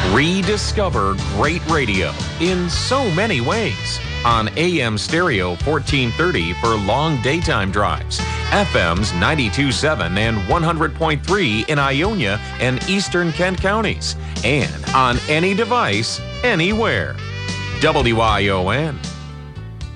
Rediscover great radio in so many ways. On AM stereo 1430 for long daytime drives, FM's 92.7 and 100.3 in Ionia and eastern Kent counties, and on any device, anywhere. WION,